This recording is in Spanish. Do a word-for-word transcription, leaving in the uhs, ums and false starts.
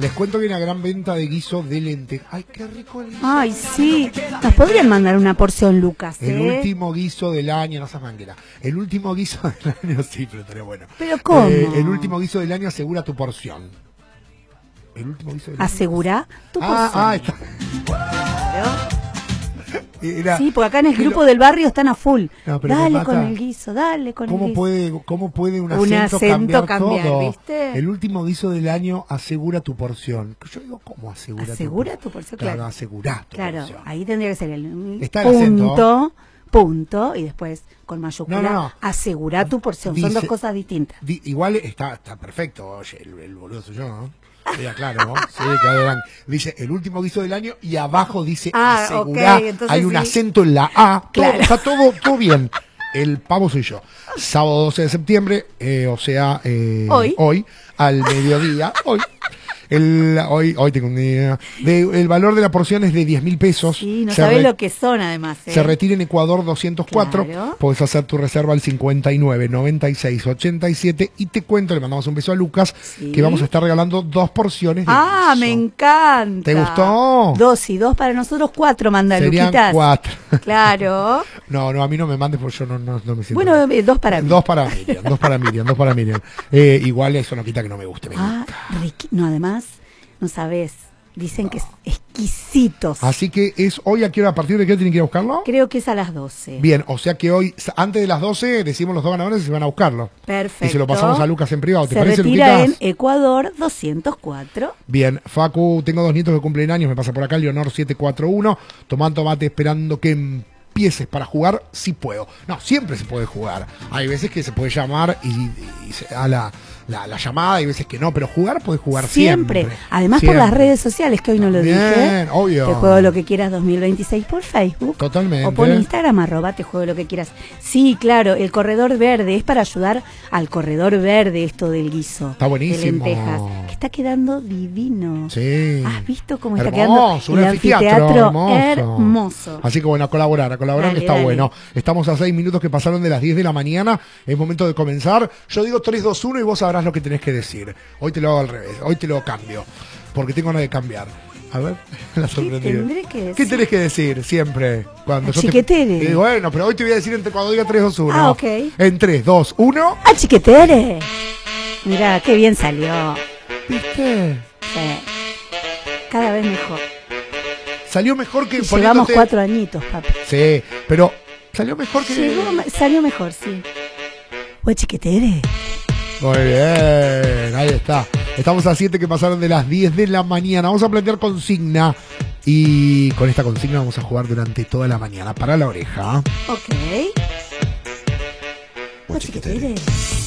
Les cuento que hay una gran venta de guiso de lentejas. Ay, qué rico el guiso. Ay, sí. Nos podrían mandar una porción, Lucas, ¿eh? El último guiso del año, no seas manguera. El último guiso del año, sí, pero estaría bueno. ¿Pero cómo? Eh, el último guiso del año asegura tu porción. El último guiso del año. Asegura tu porción. Ah, ah, está. Claro. Era, Sí, porque acá en el pero, grupo del barrio están a full. No, pero dale me mata. con el guiso, dale con ¿Cómo el guiso. puede, ¿Cómo puede un Un acento, acento cambiar, cambiar, todo? ¿viste? El último guiso del año asegura tu porción. Yo digo, ¿cómo asegura, asegura tu tu porción? Claro, Claro, asegura tu claro, porción. ahí tendría que ser el Está el punto, acento. punto, y después con mayúscula, No, no, no. asegura tu porción. Dice- Son dos cosas distintas. Di, igual está, está perfecto. Oye, el, el boludo soy yo, ¿no? Sí, claro, ¿no? Sí, claro, dice el último guiso del año y abajo dice Ah, asegurá. ok, entonces Hay un sí. acento en la A. Todo, Claro. está todo, todo bien. El pavo soy yo. Sábado doce de septiembre, eh, o sea, eh, Hoy. hoy, al mediodía, hoy. El, hoy, hoy tengo un día. De, el valor de la porción es de diez mil pesos. Sí, no Se sabés re- lo que son además. ¿eh? Se retira en Ecuador doscientos cuatro. Claro. Podés hacer tu reserva al cincuenta y nueve, noventa y seis, ochenta y siete. Y te cuento, le mandamos un beso a Lucas, Sí. que vamos a estar regalando dos porciones de Ah, guiso. me encanta. ¿Te gustó? Dos y dos para nosotros, cuatro manda Serían Luquitas. cuatro. Claro. No, no, a mí no me mandes porque yo no, no, no me siento. Bueno, eh, dos para mí. Dos para Miriam, dos para Miriam, dos para Miriam. Eh, igual eso no quita que no me guste. Me Ah, gusta. riqui- no, además, no sabes, dicen que es exquisitos. Así que es hoy a qué hora, a partir de qué tienen que ir a buscarlo. Creo que es a las doce. Bien, o sea que hoy, antes de las doce, decimos los dos ganadores y se van a buscarlo. Perfecto. Y se lo pasamos a Lucas en privado. ¿Te Se parece, retira Luquitas? en Ecuador doscientos cuatro. Bien, Facu, tengo dos nietos que cumplen años, me pasa por acá, Leonor siete cuatro uno, tomando mate esperando que empieces para jugar, sí puedo. No, siempre se puede jugar. Hay veces que se puede llamar y, y se da la, la, la llamada, hay veces que no, pero jugar puedes jugar siempre. Siempre. Además Siempre. por las redes sociales, que hoy no lo Bien, dije. obvio. Te juego lo que quieras dos mil veintiséis por Facebook. Totalmente. O por Instagram, arroba te juego lo que quieras. Sí, claro, el corredor verde es para ayudar al corredor verde esto del guiso. Está buenísimo. De lentejas. Que está quedando divino. Sí. ¿Has visto cómo está Hermoso, quedando un el anfiteatro, anfiteatro? hermoso. Hermoso. Así que bueno, a colaborar, a colaborar Dale, que está dale. bueno. Estamos a seis minutos que pasaron de las diez de la mañana, es momento de comenzar. Yo digo tres, dos, uno y vos sabrás lo que tenés que decir. Hoy te lo hago al revés, hoy te lo cambio, porque tengo ganas de cambiar. A ver, la sorprendí. tendré que decir? ¿Qué tenés que decir siempre? Cuando yo te- Achiquetere. Eh, bueno, pero hoy te voy a decir entre, cuando diga tres, dos, uno. Ah, ok. En tres, dos, uno. ¡Ah, chiquetere! Mirá, qué bien salió. ¿Viste? Sí. Cada vez mejor. Salió mejor que Y llevamos poniéndote- cuatro añitos, papi. Sí, pero salió mejor que... Llegó, salió mejor, sí. Oye, chiquetere. Muy bien, ahí está. Estamos a siete que pasaron de las diez de la mañana. Vamos a plantear consigna. Y con esta consigna vamos a jugar durante toda la mañana. Para la oreja. Ok. Oye, Oye, chiquetere.